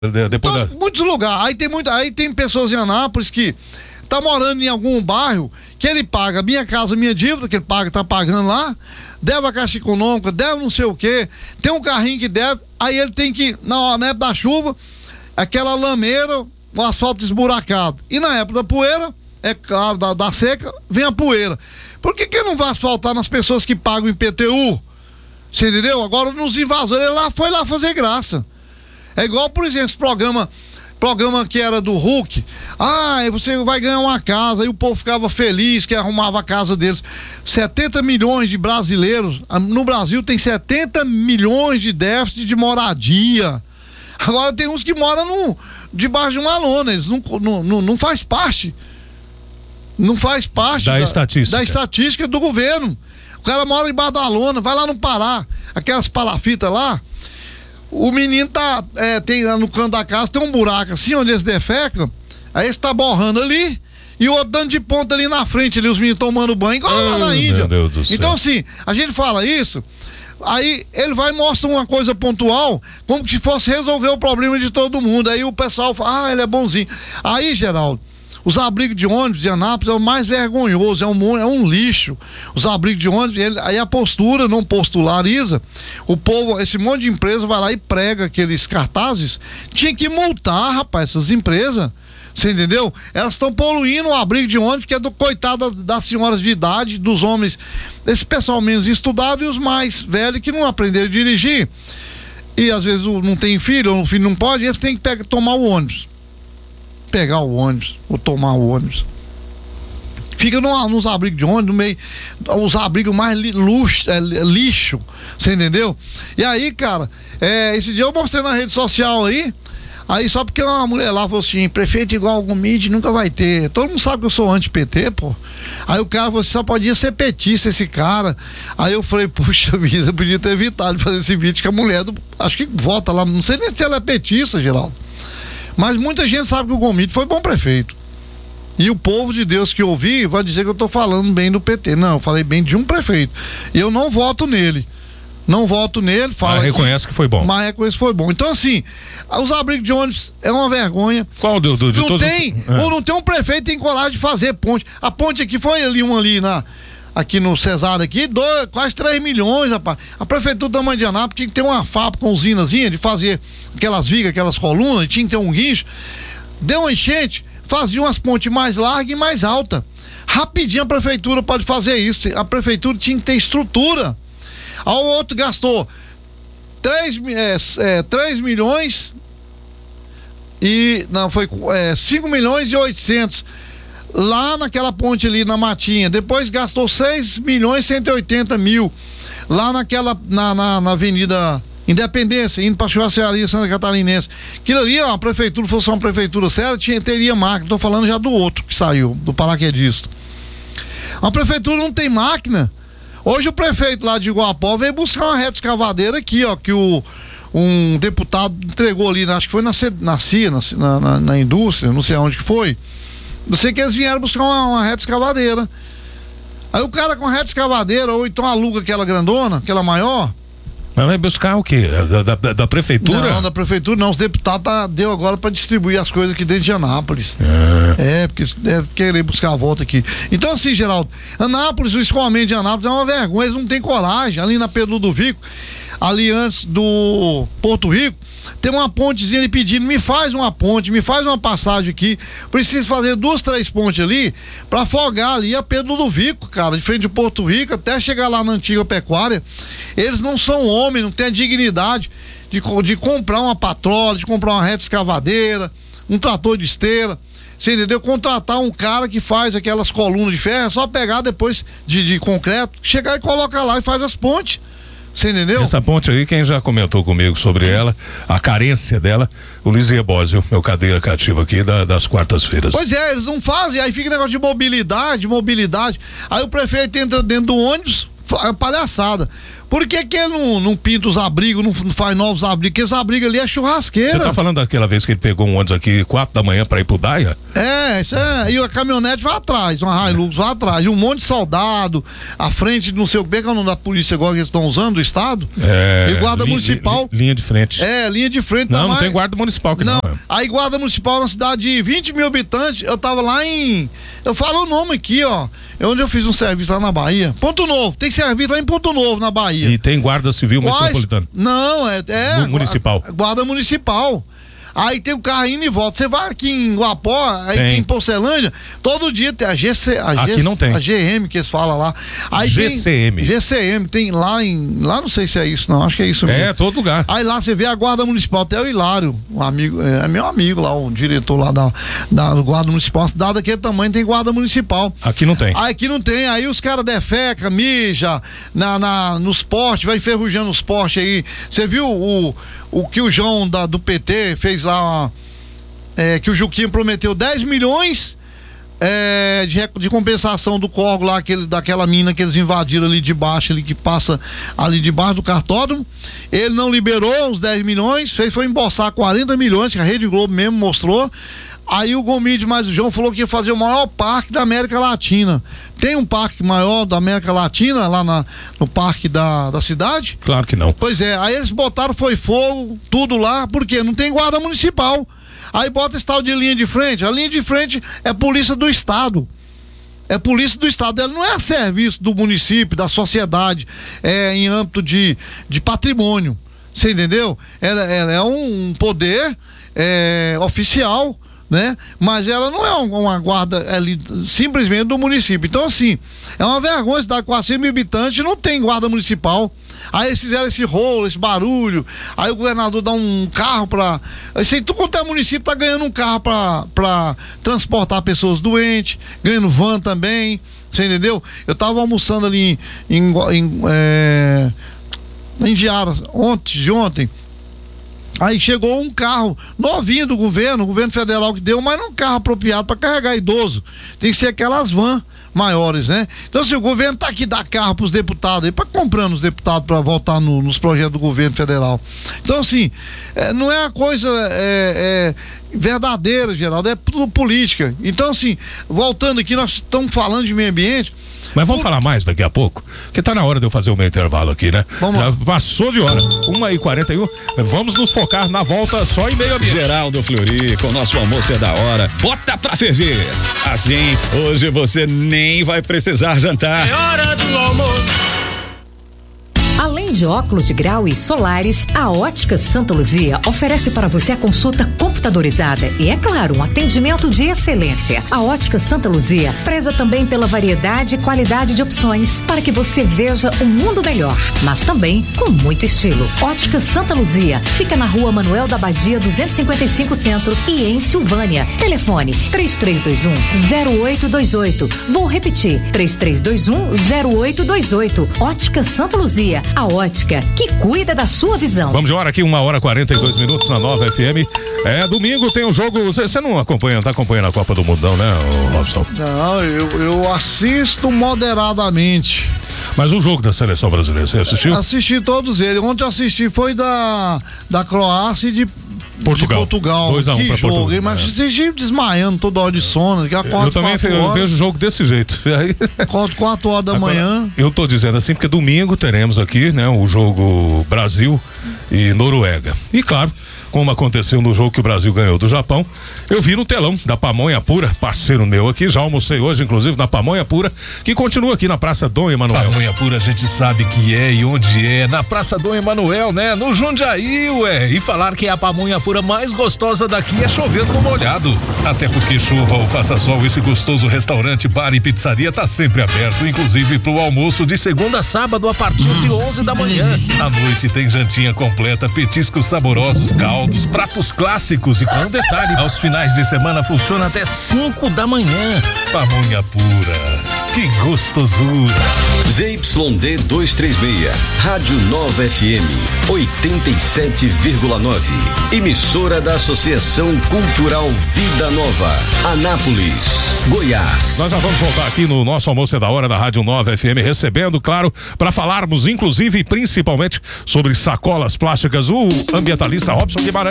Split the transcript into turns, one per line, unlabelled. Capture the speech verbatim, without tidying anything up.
Depois
então,
da...
muitos lugares. Aí tem, muito, aí tem pessoas em Anápolis que tá morando em algum bairro que ele paga Minha Casa Minha Dívida, que ele paga, tá pagando lá, deve a Caixa Econômica, deve não sei o quê, tem um carrinho que deve, aí ele tem que, na, na época da chuva, aquela lameira, o asfalto esburacado. E na época da poeira, é claro, da, da seca, vem a poeira. Por que que não vai asfaltar nas pessoas que pagam I P T U? Você entendeu? Agora nos invasores, ele lá, foi lá fazer graça. É igual, por exemplo, esse programa, programa que era do Hulk. Ah, você vai ganhar uma casa, aí o povo ficava feliz que arrumava a casa deles. setenta milhões de brasileiros, no Brasil tem setenta milhões de déficit de moradia. Agora tem uns que moram no, debaixo de uma lona, eles não, não, não, não faz parte. Não faz parte
da,
da,
estatística.
da estatística do governo. O cara mora debaixo da lona, vai lá no Pará, aquelas palafitas lá. O menino tá, é, tem no canto da casa, tem um buraco assim, onde eles defecam, aí eles tá borrando ali, e o outro dando de ponta ali na frente, ali, os meninos tomando banho, igual oh, lá na Índia.
Meu Deus do céu.
Então assim, a gente fala isso, aí ele vai e mostra uma coisa pontual, como se fosse resolver o problema de todo mundo, aí o pessoal fala, ah, ele é bonzinho. Aí, Geraldo, os abrigos de ônibus de Anápolis é o mais vergonhoso, é um, é um lixo. Os abrigos de ônibus, ele, aí a postura não postulariza, o povo, esse monte de empresa vai lá e prega aqueles cartazes. Tinha que multar, rapaz, essas empresas. Você entendeu? Elas estão poluindo o abrigo de ônibus, que é do coitado das senhoras de idade, dos homens, esse pessoal menos estudado e os mais velhos que não aprenderam a dirigir. E às vezes não tem filho, ou o filho não pode, eles têm que pegar, tomar o ônibus. Pegar o ônibus, ou tomar o ônibus. Fica no, nos abrigos de ônibus, no meio, os abrigos mais li, luxo, é, lixo, você entendeu? E aí, cara, é, esse dia eu mostrei na rede social aí, aí só porque uma mulher lá falou assim, prefeito igual algum mídia nunca vai ter. Todo mundo sabe que eu sou anti-P T, pô. Aí o cara falou assim, só podia ser petista esse cara. Aí eu falei, puxa vida, eu podia ter evitado de fazer esse vídeo, que a mulher, do, acho que vota lá, não sei nem se ela é petista, Geraldo. Mas muita gente sabe que o Gomide foi bom prefeito. E o povo de Deus que ouvir vai dizer que eu tô falando bem do P T. Não, eu falei bem de um prefeito. E eu não voto nele. Não voto nele. Fala
mas reconhece que, que foi bom.
Mas reconhece que foi bom. Então, assim, os abrigos de ônibus é uma vergonha.
Qual do, do, de
não
todos
tem,
os...
ou não tem um prefeito que tem coragem de fazer ponte. A ponte aqui foi ali, uma ali na... aqui no Cesário aqui, dois, quase três milhões, rapaz. A prefeitura do tamanho de Anápolis tinha que ter uma fábrica, uma usinazinha de fazer aquelas vigas, aquelas colunas, tinha que ter um guincho. Deu uma enchente, fazia umas pontes mais largas e mais altas. Rapidinho a prefeitura pode fazer isso. A prefeitura tinha que ter estrutura. Aí o outro gastou três milhões e, não, foi é, cinco milhões e oitocentos lá naquela ponte ali na Matinha. Depois gastou seis milhões e cento e oitenta mil lá naquela, na, na, na Avenida Independência, indo pra Churrascaria Santa Catarinense. Aquilo ali, ó, a prefeitura, fosse uma prefeitura séria, tinha, teria máquina. Tô falando já do outro que saiu, do paraquedista. A prefeitura não tem máquina. Hoje o prefeito lá de Iguapó veio buscar uma reta escavadeira aqui, ó, que o um deputado entregou ali, acho que foi na, na C I A, na, na, na indústria, não sei aonde que foi. Não sei que eles vieram buscar uma, uma reta escavadeira. Aí o cara com a reta escavadeira, ou então aluga aquela grandona, aquela maior.
Mas vai buscar o quê? Da, da, da prefeitura?
Não, da prefeitura não. Os deputados tá, deu agora para distribuir as coisas aqui dentro de Anápolis. É, é porque deve querer buscar a volta aqui. Então, assim, Geraldo, Anápolis, o escoamento de Anápolis é uma vergonha. Eles não têm coragem. Ali na Pedro do Vico, ali antes do Porto Rico, tem uma pontezinha ali pedindo, me faz uma ponte, me faz uma passagem aqui. Preciso fazer duas, três pontes ali para afogar ali a Pedro do Vico, cara, de frente de Porto Rico até chegar lá na antiga pecuária. Eles não são homens, não têm a dignidade de, de comprar uma patrola, de comprar uma reta escavadeira, um trator de esteira. Você entendeu? Contratar um cara que faz aquelas colunas de ferro, é só pegar depois de, de concreto, chegar e colocar lá e faz as pontes. Você entendeu?
Essa ponte aí, quem já comentou comigo sobre ela, a carência dela, o Luiz Rebósio, meu cadeira cativa aqui da, das quartas-feiras.
Pois é, eles não fazem, aí fica negócio de mobilidade, mobilidade. Aí o prefeito entra dentro do ônibus, é palhaçada. Por que que ele não, não pinta os abrigos, não faz novos abrigos? Porque os abrigos ali é churrasqueira.
Você tá falando daquela vez que ele pegou um ônibus aqui quatro da manhã pra ir pro Daia?
É, isso é. E a caminhonete vai atrás, uma Hilux vai atrás. E um monte de soldado, à frente de não sei o que, que é o nome da polícia agora que eles estão usando, do estado.
É.
E guarda
li,
municipal.
Li, linha de frente.
É, linha de frente.
Não,
tá
não
mais...
tem guarda municipal que não. não.
Aí guarda municipal na cidade de vinte mil habitantes, eu tava lá em. Eu falo o nome aqui, ó. É onde eu fiz um serviço lá na Bahia. Ponto Novo, tem serviço lá em Ponto Novo, na Bahia.
E tem guarda civil
Quais?
metropolitana?
Não, é. é
municipal.
Guarda municipal. Aí tem o carro indo e volta. Você vai aqui em Guapó, aí tem. em Porcelândia, todo dia tem a G C. A
aqui
G,
não tem.
A G M que eles falam lá. Aí
G C M.
Tem, G C M, tem lá em. Lá não sei se é isso, não. Acho que é isso mesmo.
É, todo lugar.
Aí lá você vê a Guarda Municipal, até o Hilário, um amigo, é, é meu amigo lá, o diretor lá da, da Guarda Municipal. Uma cidade daquele tamanho tem Guarda Municipal.
Aqui não tem.
Aí aqui não tem. Aí os caras defeca, mija na, na, nos postes, vai enferrujando os postes aí. Você viu o, o que o João da, do P T fez lá, uma, É, que o Juquinha prometeu dez milhões é, de, de compensação do córrego lá, aquele, daquela mina que eles invadiram ali de baixo, ali que passa ali debaixo do cartódromo. Ele não liberou os dez milhões, fez foi embolsar quarenta milhões, que a Rede Globo mesmo mostrou. Aí o Gomide mais o João falou que ia fazer o maior parque da América Latina. Tem um parque maior da América Latina lá na, no parque da, da cidade?
Claro que não.
Pois é, aí eles botaram foi fogo, tudo lá, porque não tem guarda municipal. Aí bota esse tal de linha de frente. A linha de frente é polícia do estado. É polícia do estado. Ela não é serviço do município, da sociedade, é em âmbito de, de patrimônio. Você entendeu? Ela, ela é um poder é, oficial, né? Mas ela não é uma guarda ali, simplesmente do município. Então, assim, é uma vergonha, cidade com quatrocentos mil habitantes, não tem guarda municipal. Aí eles fizeram esse rolo, esse barulho. Aí o governador dá um carro pra. Assim, tu quanto é município, tá ganhando um carro pra, pra transportar pessoas doentes, ganhando van também. Você entendeu? Eu tava almoçando ali em, em, em, é, em Diara, ontem, de ontem. Aí chegou um carro novinho do governo, o governo federal que deu, mas não é um carro apropriado para carregar idoso. Tem que ser aquelas vans maiores, né? Então, assim, o governo tá aqui dar carro pros deputados aí, para comprando os deputados para votar no, nos projetos do governo federal. Então, assim, é, não é uma coisa é, é, verdadeira, Geraldo, é tudo política. Então, assim, voltando aqui, nós estamos falando de meio ambiente.
Mas vamos Por... falar mais daqui a pouco, porque tá na hora de eu fazer o meu intervalo aqui, né?
Vamos
Já
lá.
Passou de hora, uma e quarenta e um, vamos nos focar na volta só em meio ambiente.
Geraldo Fleury, com o nosso almoço é da hora, bota pra ferver. Assim, hoje você nem vai precisar jantar.
É hora do almoço.
Além de óculos de grau e solares, a Ótica Santa Luzia oferece para você a consulta computadorizada e, é claro, um atendimento de excelência. A Ótica Santa Luzia preza também pela variedade e qualidade de opções para que você veja o mundo melhor, mas também com muito estilo. Ótica Santa Luzia fica na Rua Manuel da Badia duzentos e cinquenta e cinco Centro e em Silvânia. Telefone três três dois um zero oito dois oito. Vou repetir, três três dois um zero oito dois oito. Ótica Santa Luzia, a ótica que cuida da sua visão.
Vamos de hora aqui, uma hora e quarenta e dois minutos na Nova F M. É, domingo tem o jogo. Você não acompanha, tá acompanhando a Copa do Mundo, não, né, Robson?
Não, eu, eu assisto moderadamente.
Mas o jogo da seleção brasileira, você assistiu?
Assisti todos eles. Ontem eu assisti foi da, da Croácia e de
Portugal.
De Portugal.
dois a um
que
pra
jogo,
Portugal.
Mas
é.
vocês desmaiando toda hora de sono. Que acorda
eu também eu vejo o jogo desse jeito.
Acordo quatro horas da
Agora,
manhã.
Eu tô dizendo assim porque domingo teremos aqui, né, o jogo Brasil e Noruega. E claro, como aconteceu no jogo que o Brasil ganhou do Japão, eu vi no telão da Pamonha Pura, parceiro meu aqui, já almocei hoje, inclusive, na Pamonha Pura, que continua aqui na Praça Dom Emanuel.
Pamonha Pura a gente sabe que é e onde é, na Praça Dom Emanuel, né? No Jundiaí, ué. E falar que é a pamonha pura mais gostosa daqui é chovendo no molhado. Até porque chuva ou faça sol, esse gostoso restaurante, bar e pizzaria tá sempre aberto, inclusive pro almoço de segunda a sábado a partir de onze da manhã. À noite tem jantinha completa, petiscos saborosos, caldos, pratos clássicos e com detalhe, aos finais de semana funciona até cinco da manhã. Pamonha Pura, que gostosura.
Z Y D duzentos e trinta e seis, Rádio Nova F M, oitenta e sete vírgula nove. Emissora da Associação Cultural Vida Nova, Anápolis. Goiás.
Nós já vamos voltar aqui no nosso Almoço é da Hora da Rádio nove F M, recebendo, claro, para falarmos inclusive e principalmente sobre sacolas plásticas, o ambientalista Robson Guimarães.